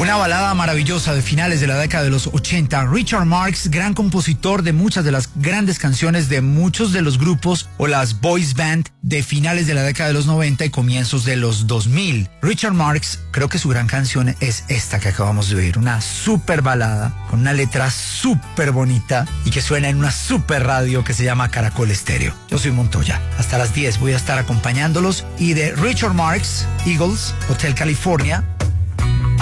Una balada maravillosa de finales de la década de los 80. Richard Marx, gran compositor de muchas de las grandes canciones de muchos de los grupos o las boys band de finales de la década de los 90 y comienzos de los 2000. Richard Marx, creo que su gran canción es esta que acabamos de oír. Una super balada con una letra súper bonita y que suena en una super radio que se llama Caracol Estéreo. Yo soy Montoya. Hasta las 10 voy a estar acompañándolos y de Richard Marx, Eagles, Hotel California,